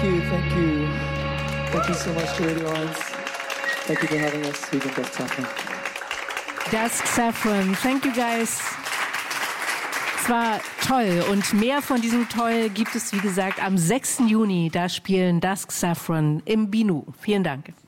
Thank you. Thank you so much to Radio 1. Thank you for having us. We've been Dusk Saffron. Dusk Saffron. Thank you guys. Es war toll und mehr von diesem Toll gibt es, wie gesagt, am 6. Juni. Da spielen Dusk Saffron im Binu. Vielen Dank.